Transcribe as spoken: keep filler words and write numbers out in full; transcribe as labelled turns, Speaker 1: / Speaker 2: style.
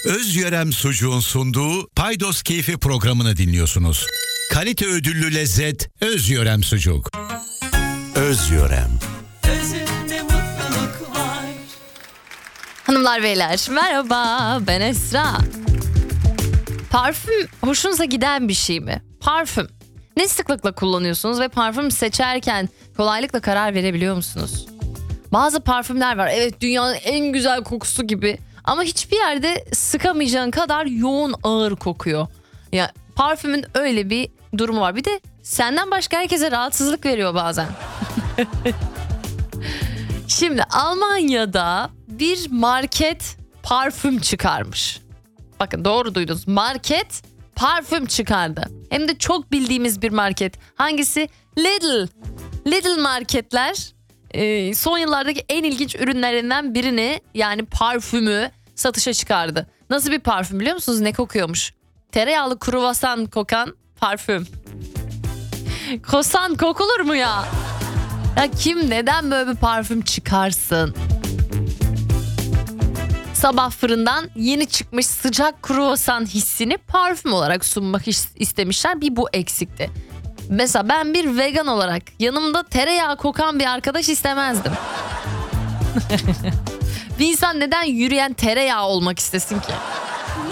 Speaker 1: Özyörem Sucuğun sunduğu Paydos Keyfi programını dinliyorsunuz. Kalite ödüllü lezzet Özyörem Sucuk. Özyörem.
Speaker 2: Özünde mutluluk var.
Speaker 3: Hanımlar beyler merhaba, ben Esra. Parfüm hoşunuza giden bir şey mi? Parfüm. Ne sıklıkla kullanıyorsunuz ve parfüm seçerken kolaylıkla karar verebiliyor musunuz? Bazı parfümler var, evet, dünyanın en güzel kokusu gibi ama hiçbir yerde sıkamayacağın kadar yoğun, ağır kokuyor. Ya parfümün öyle bir durumu var. Bir de senden başka herkese rahatsızlık veriyor bazen. Şimdi Almanya'da bir market parfüm çıkarmış. Bakın doğru duydunuz. Market parfüm çıkardı. Hem de çok bildiğimiz bir market. Hangisi? Lidl. Lidl marketler e, son yıllardaki en ilginç ürünlerinden birini, yani parfümü satışa çıkardı. Nasıl bir parfüm biliyor musunuz? Ne kokuyormuş? Tereyağlı kruvasan kokan parfüm. Kosan kokulur mu ya? Ya kim neden böyle bir parfüm çıkarsın? Sabah fırından yeni çıkmış sıcak kruvasan hissini parfüm olarak sunmak istemişler. Bir bu eksikti. Mesela ben bir vegan olarak yanımda tereyağı kokan bir arkadaş istemezdim. Bir insan neden yürüyen tereyağı olmak istesin ki?